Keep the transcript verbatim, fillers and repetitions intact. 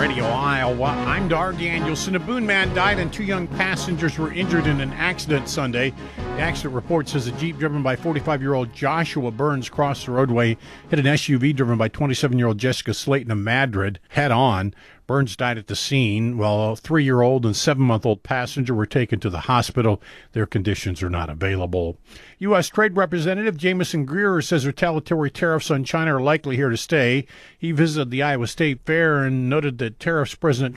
Radio, Iowa. I'm Dar Danielson. A Boone man died and two young passengers were injured in an accident Sunday. The accident report says a Jeep driven by forty-five-year-old Joshua Burns crossed the roadway, hit an S U V driven by twenty-seven-year-old Jessica Slayton of Madrid head-on. Burns died at the scene, while a three-year-old and seven-month-old passenger were taken to the hospital. Their conditions are not available. U S. Trade Representative Jamieson Greer says retaliatory tariffs on China are likely here to stay. He visited the Iowa State Fair and noted that tariffs President